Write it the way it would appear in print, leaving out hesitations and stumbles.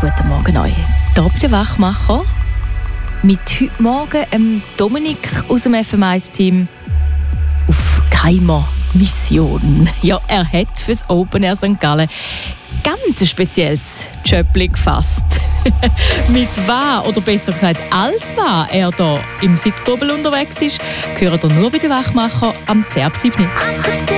guten Morgen euch. Hier bei den Wachmacher mit heute Morgen Dominik aus dem FM1-Team auf geheimer Mission. Ja, er hat für das Open Air St. Gallen ganz ein spezielles Jöppli gefasst. Mit was, oder besser gesagt, als was er hier im Siegdobel unterwegs ist, hören ihr nur bei den Wachmacher am 10:07.